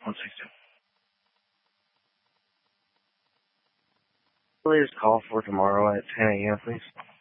162. Latest call for tomorrow at 10 a.m., please.